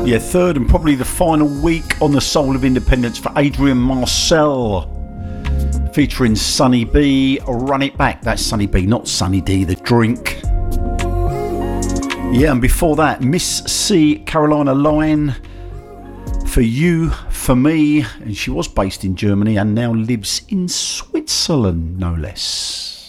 Yeah, third and probably the final week on the Soul of Independence for Adrian Marcel, featuring Sunny B. Run It Back. That's Sunny B, not Sunny D, the drink. Yeah, and before that, Miss C. Carolina Line, For You, For Me. And she was based in Germany and now lives in Switzerland, no less.